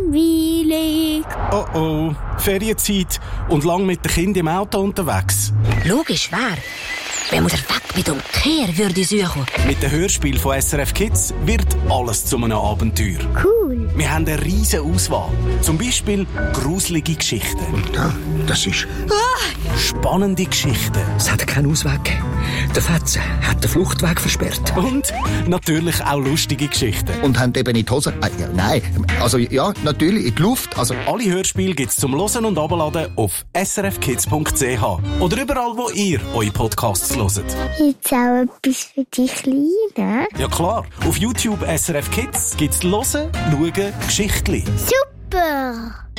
langweilig. Oh oh, Ferienzeit und lang mit den Kindern im Auto unterwegs. Logisch, wer? Wenn man weg mit dem Kehr würde suchen. Mit dem Hörspiel von SRF Kids wird alles zu einem Abenteuer. Cool. Wir haben eine riesige Auswahl. Zum Beispiel gruselige Geschichten. Und da, das ist... Spannende Geschichten. Es hat keinen Ausweg gegeben. Der Fetzen hat den Fluchtweg versperrt. Und natürlich auch lustige Geschichten. Und haben eben in die Hose... ja, nein, also ja, natürlich, in die Luft. Also Alle Hörspiele gibt's zum Hören und Abladen auf srfkids.ch. Oder überall, wo ihr eure Podcasts hört. Jetzt auch etwas für die Kleinen. Ja klar, auf YouTube SRF Kids gibt's Hören, Schauen, Geschichtli. Super!